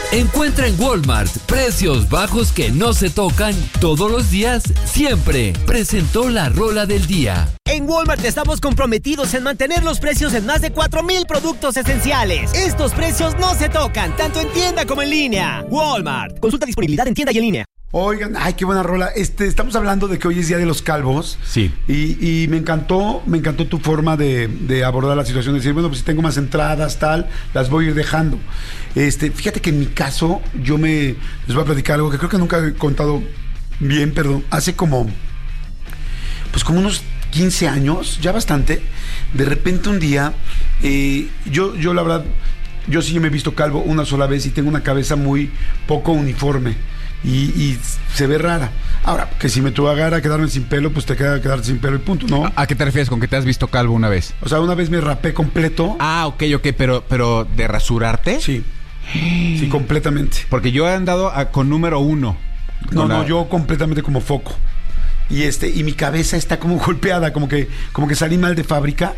Encuentra en Walmart precios bajos que no se tocan todos los días, siempre. Presentó la rola del día. En Walmart estamos comprometidos en mantener los precios en más de 4,000 productos esenciales. Estos precios no se tocan, tanto en tienda como en línea. Walmart. Consulta disponibilidad en tienda y en línea. Oigan, ay, qué buena rola. Estamos hablando de que hoy es Día de los Calvos. Sí. Y me encantó tu forma de abordar la situación. De decir, bueno, pues si tengo más entradas, tal, las voy a ir dejando. Fíjate que en mi caso, les voy a platicar algo que creo que nunca he contado bien, perdón. Hace como unos 15 años, ya bastante. De repente un día, yo la verdad, yo sí me he visto calvo una sola vez y tengo una cabeza muy poco uniforme. Y se ve rara. Ahora, que si me tuviera a quedarme sin pelo, pues te queda quedarte sin pelo y punto, ¿no? ¿A qué te refieres con que te has visto calvo una vez? O sea, una vez me rapé completo. Ah, ok, pero ¿de rasurarte? Sí. Sí, completamente. Porque yo he andado con número 1. No, yo completamente como foco. Y mi cabeza está como golpeada, como que salí mal de fábrica.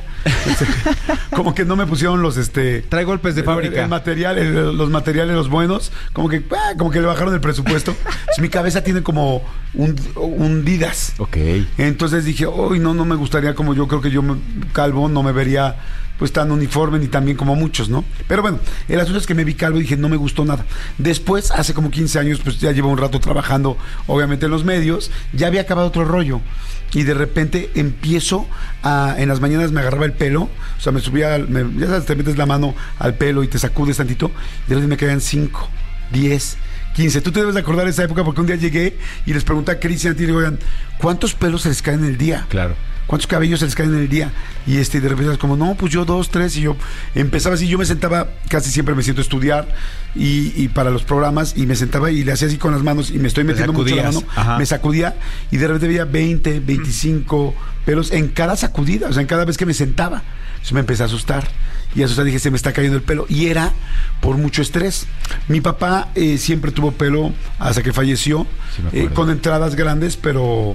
Como que no me pusieron los Trae golpes de fábrica. Los materiales, los buenos, como que le bajaron el presupuesto. Entonces, mi cabeza tiene como hundidas. Ok. Entonces dije, no me gustaría, como yo creo que yo calvo no me vería pues tan uniforme ni tan bien como muchos, ¿no? Pero bueno, el asunto es que me vi calvo y dije, no me gustó nada. Después, hace como 15 años, pues ya llevo un rato trabajando, obviamente en los medios, ya había acabado otro rollo. Y de repente empiezo en las mañanas me agarraba el pelo, o sea, me subía, ya sabes, te metes la mano al pelo y te sacudes tantito, y de repente me quedan 5, 10, 15. Tú te debes de acordar de esa época porque un día llegué y les pregunté a Cristian, y digo, oigan, ¿cuántos pelos se les caen en el día? Claro. ¿Cuántos cabellos se les caen en el día? Y de repente es como, no, pues yo 2, 3, y yo empezaba así, yo me sentaba, casi siempre me siento a estudiar y para los programas, y me sentaba y le hacía así con las manos y me estoy metiendo mucho la mano, ajá. Me sacudía y de repente veía 20, 25 pelos en cada sacudida, o sea, en cada vez que me sentaba. Entonces me empecé a asustar y asustar, dije, se me está cayendo el pelo, y era por mucho estrés. Mi papá siempre tuvo pelo hasta que falleció, con entradas grandes, pero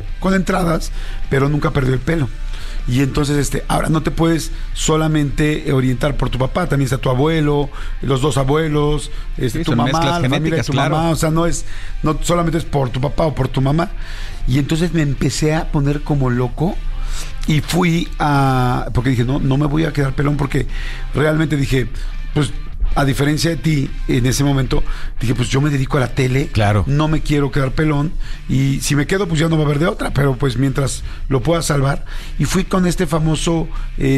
nunca perdió el pelo. Y entonces, ahora no te puedes solamente orientar por tu papá, también está tu abuelo, los dos abuelos, tu mamá, la familia de tu mamá, o sea, no solamente es por tu papá o por tu mamá. Y entonces me empecé a poner como loco y fui porque dije, no me voy a quedar pelón, porque realmente dije, pues, a diferencia de ti, en ese momento, dije, pues yo me dedico a la tele, claro, no me quiero quedar pelón, y si me quedo, pues ya no va a haber de otra, pero pues mientras lo pueda salvar. Y fui con este famoso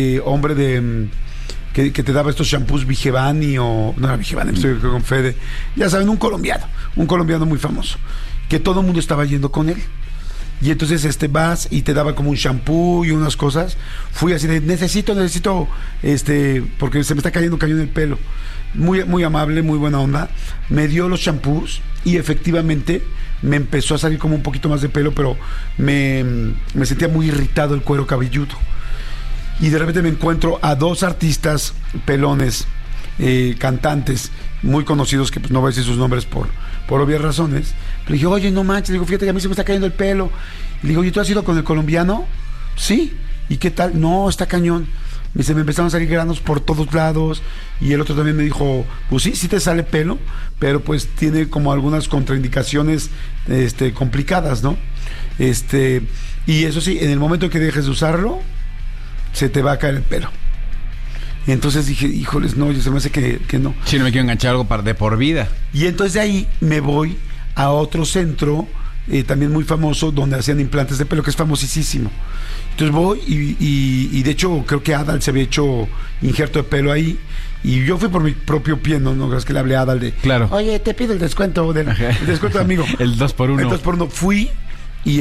hombre que te daba estos shampoos Vigevani, no era Vigevani, estoy con Fede, ya saben, un colombiano muy famoso, que todo el mundo estaba yendo con él. Y entonces vas y te daba como un shampoo y unas cosas. Fui así de, necesito, porque se me está cayendo cañón el pelo. Muy, muy amable, muy buena onda. Me dio los shampoos y efectivamente me empezó a salir como un poquito más de pelo, pero me sentía muy irritado el cuero cabelludo. Y de repente me encuentro a 2 artistas pelones, cantantes muy conocidos, que pues no voy a decir sus nombres por obvias razones. Le dije, oye, no manches, le digo, fíjate que a mí se me está cayendo el pelo. Le digo, ¿y tú has ido con el colombiano? Sí. ¿Y qué tal? No, está cañón. Me dice, me empezaron a salir granos por todos lados. Y el otro también me dijo, pues sí te sale pelo, pero pues tiene como algunas contraindicaciones complicadas, ¿no? Y eso sí, en el momento en que dejes de usarlo, se te va a caer el pelo. Y entonces dije, híjoles, no, se me hace que no. Si no me quiero enganchar algo de por vida. Y entonces de ahí me voy a otro centro, también muy famoso, donde hacían implantes de pelo, que es famosísimo. Entonces voy y de hecho creo que Adal se había hecho injerto de pelo ahí. Y yo fui por mi propio pie, no es que le hablé a Adal de, claro, oye, te pido el descuento de amigo. El 2x1. El 2x1. Fui y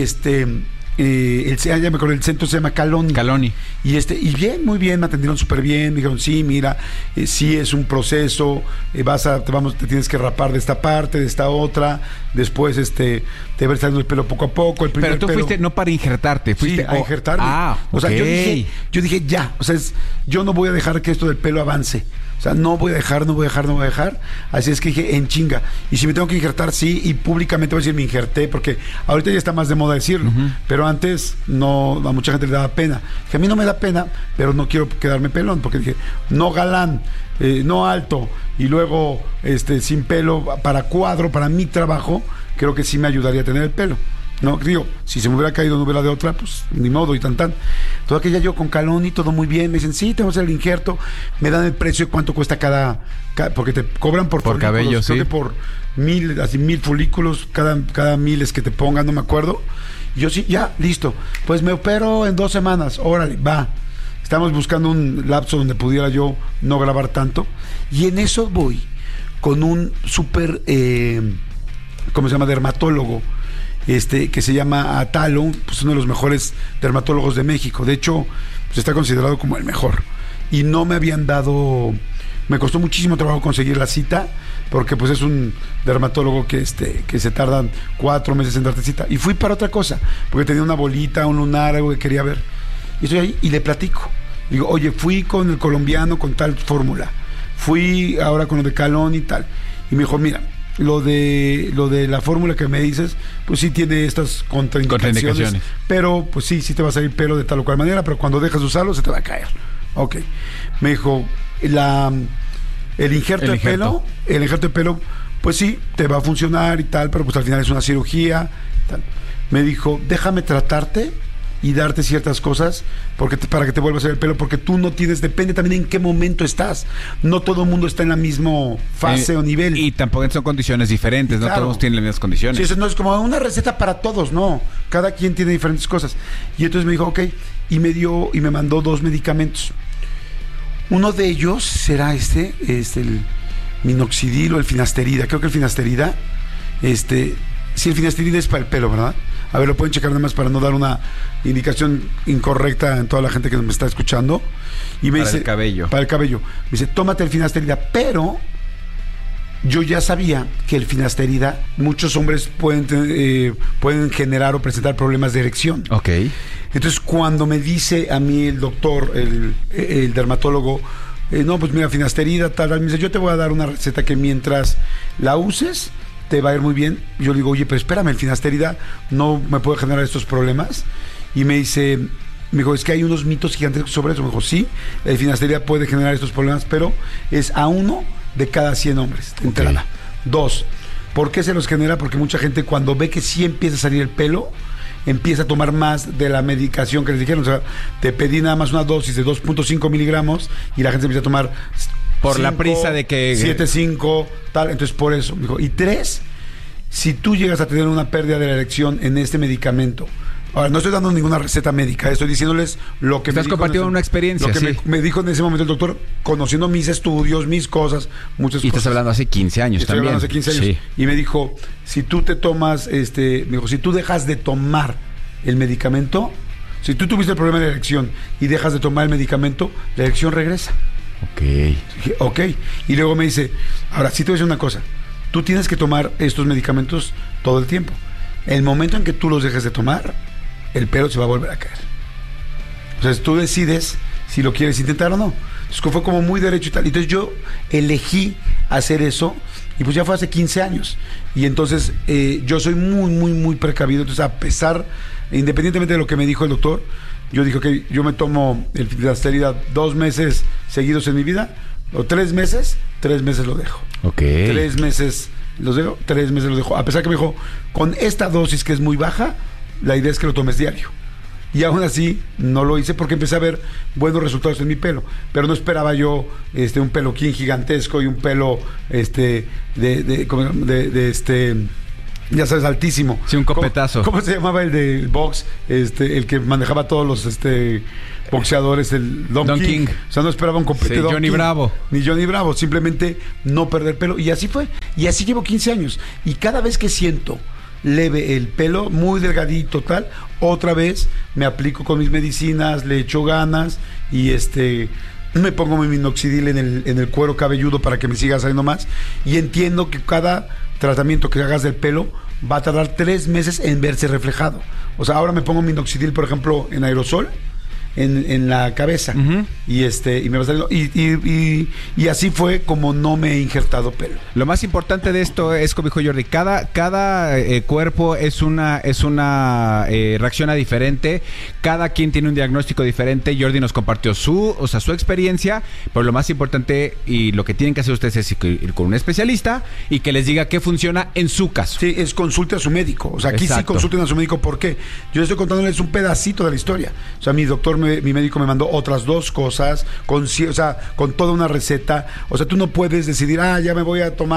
ya me acuerdo, el centro se llama Caloni. Y bien, muy bien, me atendieron súper bien. Me dijeron, sí, mira, sí es un proceso, te tienes que rapar de esta parte, de esta otra, después te ves saliendo el pelo poco a poco. Pero tú fuiste no para injertarte, fuiste a injertarme. Ah, o sea, yo dije ya, o sea, yo no voy a dejar que esto del pelo avance. O sea, no voy a dejar. Así es que dije, en chinga. Y si me tengo que injertar, sí, y públicamente voy a decir, me injerté, porque ahorita ya está más de moda decirlo. Pero antes, no, a mucha gente le daba pena. Que a mí no me da pena, pero no quiero quedarme pelón, porque dije, no galán, no alto, y luego sin pelo, para cuadro, para mi trabajo, creo que sí me ayudaría a tener el pelo. No, digo, si se me hubiera caído, no hubiera de otra, pues ni modo y tan. Todo aquella yo con calón y todo muy bien. Me dicen, sí, tenemos el injerto. Me dan el precio de cuánto cuesta cada porque te cobran por cabello, sí. Creo que por 1,000 folículos, cada 1,000 es que te pongan, no me acuerdo. Y yo sí, ya, listo. Pues me opero en 2 semanas. Órale, va. Estamos buscando un lapso donde pudiera yo no grabar tanto. Y en eso voy con un súper, ¿cómo se llama? Dermatólogo. Que se llama Atalo, pues uno de los mejores dermatólogos de México. De hecho, pues está considerado como el mejor. Y no me habían dado... Me costó muchísimo trabajo conseguir la cita, porque pues es un dermatólogo que se tardan 4 meses en darte cita. Y fui para otra cosa, porque tenía una bolita, un lunar, algo que quería ver. Y estoy ahí y le platico. Digo, oye, fui con el colombiano con tal fórmula. Fui ahora con lo de Calón y tal. Y me dijo, mira... Lo de la fórmula que me dices, pues sí tiene estas contraindicaciones. Pero pues sí te va a salir pelo de tal o cual manera, pero cuando dejas de usarlo se te va a caer. Ok. Me dijo, el injerto de pelo, pues sí, te va a funcionar y tal, pero pues al final es una cirugía. Tal. Me dijo, déjame tratarte y darte ciertas cosas para que te vuelva a hacer el pelo, porque tú no tienes, depende también en qué momento estás. No todo el mundo está en la misma fase o nivel. Y tampoco son condiciones diferentes, claro. No todos tienen las mismas condiciones. Sí, eso no es como una receta para todos, no. Cada quien tiene diferentes cosas. Y entonces me dijo, ok, y me mandó 2 medicamentos. Uno de ellos será el minoxidil o el finasterida. Creo que el finasterida, sí, el finasterida es para el pelo, ¿verdad? A ver, lo pueden checar nada más para no dar una indicación incorrecta en toda la gente que me está escuchando. Y me dice, el cabello. Para el cabello. Me dice, tómate el finasterida, pero yo ya sabía que el finasterida, muchos hombres pueden generar o presentar problemas de erección. Ok. Entonces, cuando me dice a mí el doctor, el dermatólogo, no, pues mira, finasterida, tal, me dice, yo te voy a dar una receta que mientras la uses, te va a ir muy bien. Yo le digo, oye, pero espérame, el finasterida no me puede generar estos problemas. Y me dijo, es que hay unos mitos gigantescos sobre eso. Me dijo, sí, el finasterida puede generar estos problemas, pero es a 1 de cada 100 hombres de entrada. 2, ¿por qué se los genera? Porque mucha gente cuando ve que sí empieza a salir el pelo, empieza a tomar más de la medicación que les dijeron. O sea, te pedí nada más una dosis de 2.5 miligramos y la gente empieza a tomar... Por la prisa de que... 7, 5, tal. Entonces, por eso. Me dijo, y 3, si tú llegas a tener una pérdida de la erección en este medicamento... Ahora, no estoy dando ninguna receta médica, estoy diciéndoles lo que estás compartiendo una experiencia. Lo que me dijo en ese momento el doctor, conociendo mis estudios, mis cosas, muchas cosas. Y estás hablando hace 15 años estoy también. Hablando hace 15 años. Sí. Y me dijo, si tú te tomas, me dijo, si tú dejas de tomar el medicamento, si tú tuviste el problema de erección y dejas de tomar el medicamento, la erección regresa. Ok. Dije, ok. Y luego me dice, ahora sí te voy a decir una cosa, tú tienes que tomar estos medicamentos todo el tiempo. El momento en que tú los dejes de tomar, el pelo se va a volver a caer. Entonces tú decides si lo quieres intentar o no. Entonces fue como muy derecho y tal. Entonces yo elegí hacer eso y pues ya fue hace 15 años. Y entonces yo soy muy, muy, muy precavido. Entonces a pesar, independientemente de lo que me dijo el doctor, yo dije que yo me tomo el finasterida 2 meses seguidos en mi vida, o 3 meses, 3 meses lo dejo. Ok. 3 meses los dejo, 3 meses los dejo. A pesar que me dijo, con esta dosis que es muy baja, la idea es que lo tomes diario. Y aún así no lo hice porque empecé a ver buenos resultados en mi pelo. Pero no esperaba yo un peluquín gigantesco y un pelo ya sabes, altísimo. Sí, un copetazo. ¿Cómo se llamaba el del box? El que manejaba a todos los boxeadores, el Don King. O sea, no esperaba un copete de Don Johnny King, Bravo. Ni Johnny Bravo, simplemente no perder pelo. Y así fue. Y así llevo 15 años. Y cada vez que siento leve el pelo, muy delgadito, tal, otra vez me aplico con mis medicinas, le echo ganas y me pongo mi minoxidil en el cuero cabelludo para que me siga saliendo más. Y entiendo que cada tratamiento que hagas del pelo va a tardar 3 meses en verse reflejado. O sea, ahora me pongo minoxidil, por ejemplo, en aerosol, en la cabeza. Y me va saliendo. Y así fue como no me he injertado pelo. Lo más importante de esto es, como dijo Jordi, cada cuerpo es una reacciona diferente. Cada quien tiene un diagnóstico diferente. Jordi nos compartió su experiencia, pero lo más importante y lo que tienen que hacer ustedes es ir con un especialista y que les diga qué funciona en su caso. Sí, es consulte a su médico. O sea, aquí sí consulten a su médico. ¿Por qué? Yo estoy contándoles un pedacito de la historia. O sea, mi médico me mandó otras 2 cosas con toda una receta. O sea, tú no puedes decidir, ya me voy a tomar